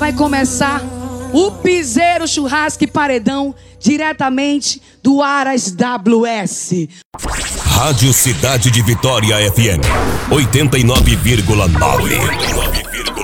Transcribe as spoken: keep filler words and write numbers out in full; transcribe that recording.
vai começar o Piseiro Churrasco e Paredão, diretamente do Aras W S. Rádio Cidade de Vitória F M oitenta e nove vírgula nove.